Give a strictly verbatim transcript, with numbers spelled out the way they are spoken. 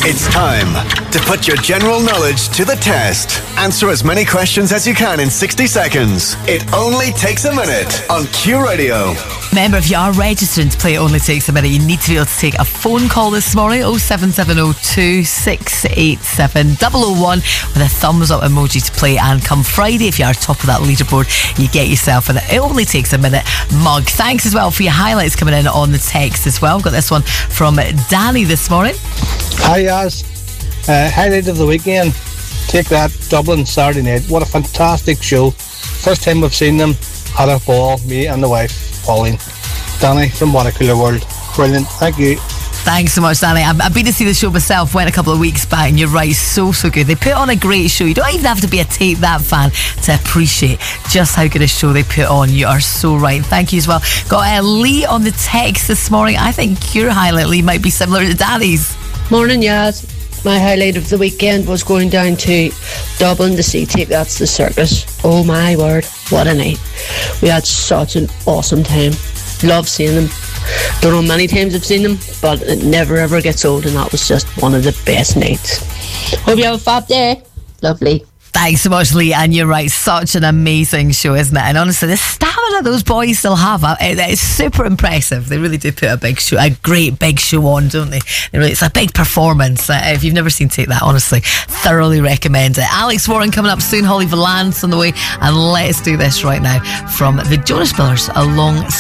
It's time to put your general knowledge to the test. Answer as many questions as you can in sixty seconds. It only takes a minute on Q Radio. Remember, if you are registering to play It Only Takes a Minute, you need to be able to take a phone call this morning, oh seven seven oh two, six eight seven, double oh one, with a thumbs up emoji to play. And come Friday, if you are top of that leaderboard, you get yourself an It Only Takes a Minute mug. Thanks as well for your highlights coming in on the text as well. We've got this one from Danny this morning. Hi, Yaz. Uh, highlight of the weekend. Take That, Dublin, Saturday night. What a fantastic show. First time we've seen them. Had a ball, me and the wife, Pauline. Danny from Watercooler World. Brilliant. Thank you. Thanks so much, Danny. I've, I've been to see the show myself, went a couple of weeks back, and you're right, so, so good. They put on a great show. You don't even have to be a Take That fan to appreciate just how good a show they put on. You are so right. Thank you as well. Got uh, Lee on the text this morning. I think your highlight, Lee, might be similar to Danny's. Morning, Yaz. My highlight of the weekend was going down to Dublin to see Take That's the Circus. Oh my word, what a night. We had such an awesome time. Love seeing them. Don't know how many times I've seen them, but it never ever gets old, and that was just one of the best nights. Hope you have a fab day. Lovely. Thanks so much, Lee. And you're right, such an amazing show, isn't it? And honestly, the stamina those boys still have, it's super impressive. They really do put a big show, a great big show on, don't they? It's a big performance. If you've never seen Take That, honestly, thoroughly recommend it. Alex Warren coming up soon, Holly Valance on the way, and let's do this right now from the Jonas Brothers along